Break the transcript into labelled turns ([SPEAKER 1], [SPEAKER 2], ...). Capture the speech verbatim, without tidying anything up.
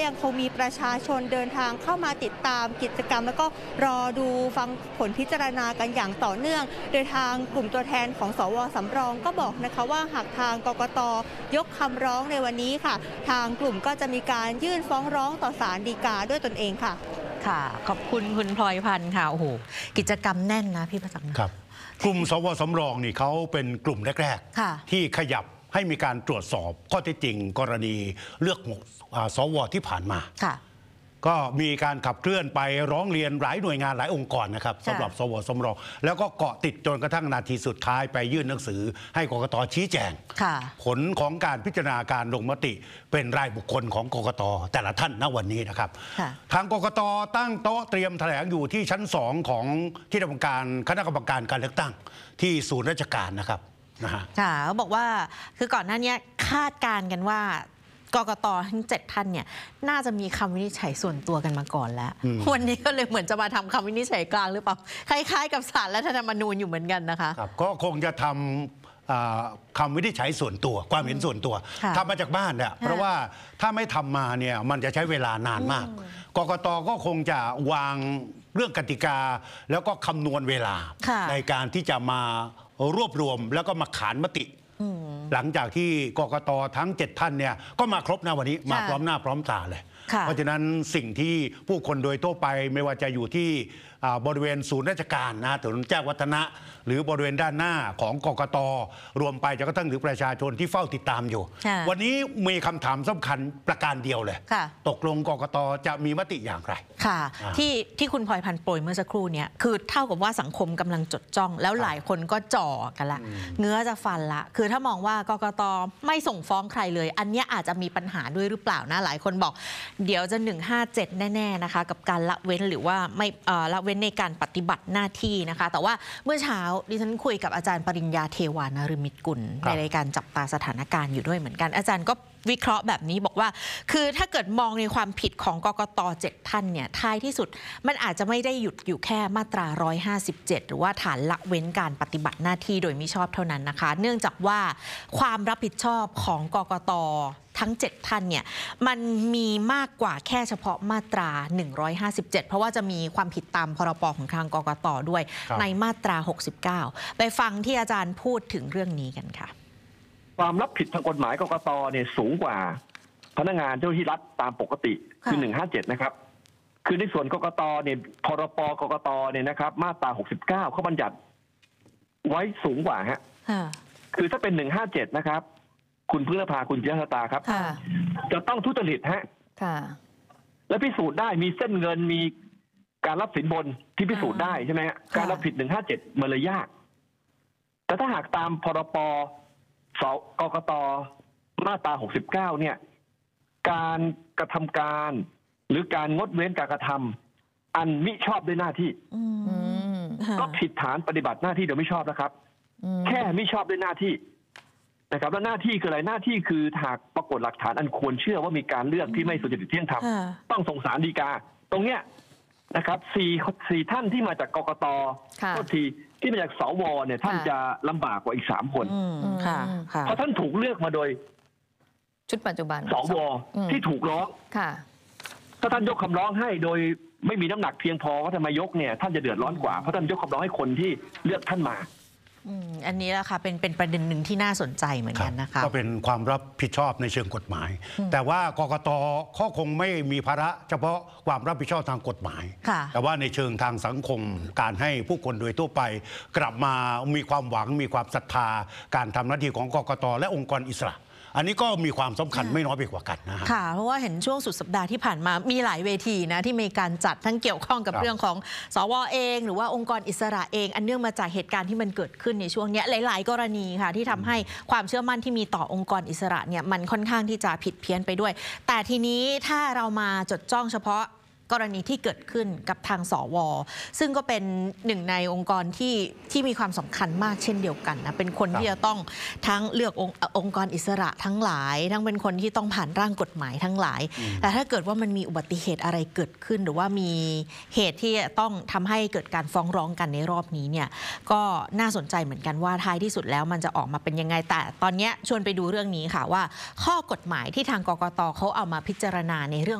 [SPEAKER 1] ยังคงมีประชาชนเดินทางเข้ามาติดตามกิจกรรมแล้วก็รอดูฟังผลพิจารณากันอย่างต่อเนื่องโดยทางกลุ่มตัวแทนของสวสำรองก็บอกนะคะว่าหากทางกกต.ยกคำร้องในวันนี้ค่ะทางกลุ่มก็จะมีการยื่นฟ้องร้องต่อศาลฎีกาด้วยตนเองค่ะ
[SPEAKER 2] ค่ะขอบคุณคุณพลอยพันธ์ค่ะโอ้โหกิจกรรมแน่นนะพี่ประจักษ์
[SPEAKER 3] ครับกลุ่มสวสำรองนี่เขาเป็นกลุ่มแรกๆที่ขยับให้มีการตรวจสอบข้อเท็จจริงกรณีเลือกสวที่ผ่านมาก็มีการขับเคลื่อนไปร้องเรียนหลายหน่วยงานหลายองค์กรนะครับสำหรับสวสำรองแล้วก็เกาะติดจนกระทั่งนาทีสุดท้ายไปยื่นหนังสือให้กกต.ชี้แจงผลของการพิจารณาการลงมติเป็นรายบุคคลของกกต.แต่ละท่านณวันนี้นะครับทางกกต.ตั้งโต๊ะเตรียมแถลงอยู่ที่ชั้นสองของที่ทำการคณะกรรมการการเลือกตั้งที่ศูนย์ราชการนะครับ
[SPEAKER 2] ค่ะเขาบอกว่าคือก่อนหน้านี้คาดการกันว่ากกต.ทั้งเจ็ดท่านเนี่ยน่าจะมีคำวินิจฉัยส่วนตัวกันมาก่อนแล้ววันนี้ก็เลยเหมือนจะมาทำคำวินิจฉัยกลางหรือเปล่าคล้ายๆกับศาลรัฐธรรมนูญอยู่เหมือนกันนะคะ
[SPEAKER 3] ครับก็คงจะทำคำวินิจฉัยส่วนตัวความเห็นส่วนตัวทำมาจากบ้านเนี่ยเพราะว่าถ้าไม่ทำมาเนี่ยมันจะใช้เวลานานมากกกต.ก็คงจะวางเรื่องกติกาแล้วก็คำนวณเวลาในการที่จะมารวบรวมแล้วก็มาขานมติหลังจากที่กกต.ทั้งเจ็ดท่านเนี่ยก็มาครบนะวันนี้มาพร้อมหน้าพร้อมตาเลยเพราะฉะนั้นสิ่งที่ผู้คนโดยทั่วไปไม่ว่าจะอยู่ที่บริเวณศูนย์ราชการนะถนนแจ้งวัฒนะหรือบริเวณด้านหน้าของกกต.รวมไปจนกระทั่งถึงประชาชนที่เฝ้าติดตามอยู่วันนี้มีคำถามสำคัญประการเดียวเลยตกลงกกต.จะมีมติอย่างไร
[SPEAKER 2] ค่ะที่ที่คุณพลอยพันธ์โปรยเมื่อสักครู่เนี่ยคือเท่ากับว่าสังคมกำลังจดจ้องแล้วหลายคนก็จ่อกันละเงื้อจะฟันละคือถ้ามองว่ากกต.ไม่ส่งฟ้องใครเลยอันนี้อาจจะมีปัญหาด้วยหรือเปล่านะหลายคนบอกเดี๋ยวจะหนึ่งห้าเจ็ดแน่ๆนะคะกับการละเว้นหรือว่าไม่ละเว้นในการปฏิบัติหน้าที่นะคะแต่ว่าเมื่อเช้าดิฉันคุยกับอาจารย์ปริญญาเทวานฤมิตกุลในรายการจับตาสถานการณ์อยู่ด้วยเหมือนกันอาจารย์ก็วิเคราะห์แบบนี้บอกว่าคือถ้าเกิดมองในความผิดของกกต.เจ็ดท่านเนี่ยท้ายที่สุดมันอาจจะไม่ได้หยุดอยู่แค่มาตราหนึ่งร้อยห้าสิบเจ็ดหรือว่าฐานละเว้นการปฏิบัติหน้าที่โดยมิชอบเท่านั้นนะคะเนื่องจากว่าความรับผิดชอบของกกต.ทั้งเจ็ดท่านเนี่ยมันมีมากกว่าแค่เฉพาะมาตราหนึ่งร้อยห้าสิบเจ็ดเพราะว่าจะมีความผิดตามพรบของทางกกต.ด้วยในมาตราหกสิบเก้าไปฟังที่อาจารย์พูดถึงเรื่องนี้กันค่ะ
[SPEAKER 4] ความรับผิดทางกฎหมายกกต.เนี่ยสูงกว่าพนักงานเจ้าหน้าที่รัฐตามปกติคือหนึ่งห้าเจ็ดนะครับคือในส่วนกกต.เนี่ยพรบกกต.เนี่ยนะครับมาตราหกสิบเก้าเขาบัญญัติไว้สูงกว่าฮะคือถ้าเป็นหนึ่งห้าเจ็ดนะครับคุณพึ่งนภาคุณเจษฎาครับจะต้องทุจริตฮะและพิสูจน์ได้มีเส้นเงินมีการรับสินบนที่พิสูจน์ได้ใช่ไหมฮะการรับผิดหนึ่งห้าเจ็ดมันเลยยากแต่ถ้าหากตามพรบสกกต.มาตราหกสิบเก้าเนี่ยการกระทำการหรือการงดเว้นการกระทำอันมิชอบด้วยหน้าที่ก็ผิดฐานปฏิบัติหน้าที่โดยไม่ชอบนะครับแค่มิชอบด้วยหน้าที่นะครับแล้วหน้าที่คืออะไรหน้าที่คือหากปรากฏหลักฐานอันควรเชื่อว่ามีการเลือกที่ไม่สุจริตเที่ยงธรรมต้องส่งศาลฎีกาตรงเนี้ยนะครับสี่สี่ท่านที่มาจากกกต.ก็ทีที่มาจากสวเนี่ยท่านจะลำบากกว่าอีกสามคนเพราะท่านถูกเลือกมาโดย
[SPEAKER 5] ชุดปัจจุบัน
[SPEAKER 4] สวที่ถูกร้องถ้าท่านยกคำร้องให้โดยไม่มีน้ำหนักเพียงพอก็ทำไมยกเนี่ยท่านจะเดือดร้อนกว่าเพราะท่านยกคำร้องให้คนที่เลือกท่านมา
[SPEAKER 2] อันนี้แหละค่ะเป็นเป็นประเด็นหนึ่งที่น่าสนใจเหมือนกันนะคะ
[SPEAKER 3] ก็เป็นความรับผิดชอบในเชิงกฎหมายแต่ว่ากกต.เขาคงไม่มีภาระเฉพาะความรับผิดชอบทางกฎหมายแต่ว่าในเชิงทางสังคมการให้ผู้คนโดยทั่วไปกลับมามีความหวังมีความศรัทธาการทำหน้าที่ของกกต.และองค์กรอิสระอันนี้ก็มีความสำคัญไม่น้อยไปกว่ากันนะ
[SPEAKER 2] ค่ะเพราะว่าเห็นช่วงสุดสัปดาห์ที่ผ่านมามีหลายเวทีนะที่มีการจัดทั้งเกี่ยวข้องกับเรื่องของสวเองหรือว่าองค์กรอิสระเองอันเนื่องมาจากเหตุการณ์ที่มันเกิดขึ้นในช่วงนี้หลายๆกรณีค่ะที่ทำให้ความเชื่อมั่นที่มีต่อองค์กรอิสระเนี่ยมันค่อนข้างที่จะผิดเพี้ยนไปด้วยแต่ทีนี้ถ้าเรามาจดจ้องเฉพาะกรณีที่เกิดขึ้นกับทางสวซึ่งก็เป็นหนึ่งในองค์กรที่ที่มีความสำคัญมากเช่นเดียวกันนะเป็นคนที่จะต้องทั้งเลือกองค์องค์กรอิสระทั้งหลายทั้งเป็นคนที่ต้องผ่านร่างกฎหมายทั้งหลายแต่ถ้าเกิดว่ามันมีอุบัติเหตุอะไรเกิดขึ้นหรือว่ามีเหตุที่ต้องทำให้เกิดการฟ้องร้องกันในรอบนี้เนี่ยก็น่าสนใจเหมือนกันว่าท้ายที่สุดแล้วมันจะออกมาเป็นยังไงแต่ตอนนี้ชวนไปดูเรื่องนี้ค่ะว่าข้อกฎหมายที่ทางกกต.เขาเอามาพิจารณาในเรื่อง